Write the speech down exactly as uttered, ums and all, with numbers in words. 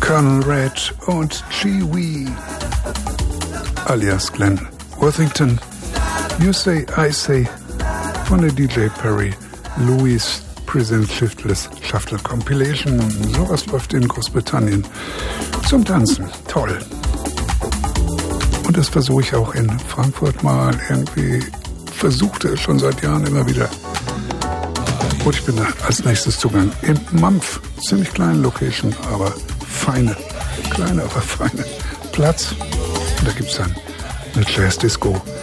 Colonel Red und Chiwi, alias Glenn Worthington. You Say, I Say von der D J Perry Louis Present Shiftless Shuffle Compilation. Sowas läuft in Großbritannien zum Tanzen. Toll. Und das versuche ich auch in Frankfurt mal irgendwie, versuchte es schon seit Jahren immer wieder. Und ich bin da als nächstes Zugang im Mampf. Ziemlich kleine Location, aber feine, kleine, aber feine Platz. Und da gibt es dann eine Jazz-Disco